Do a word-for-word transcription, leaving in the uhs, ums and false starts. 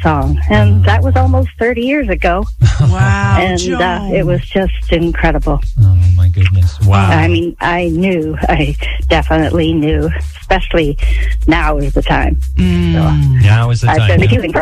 song. And that was almost thirty years ago. Wow, and uh, it was just incredible. Oh, my goodness. Wow. I mean, I knew, I definitely knew, especially now is the time. Mm. So, Now is the I've time. been healing from